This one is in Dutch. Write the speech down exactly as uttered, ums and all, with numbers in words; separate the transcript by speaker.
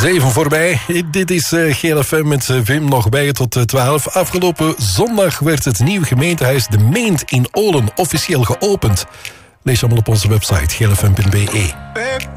Speaker 1: zeven voorbij. Dit is uh, G L F M met uh, Wim nog bij je tot uh, twaalf. Afgelopen zondag werd het nieuwe gemeentehuis De Meent in Olen officieel geopend. Lees allemaal op onze website g l f m punt b e.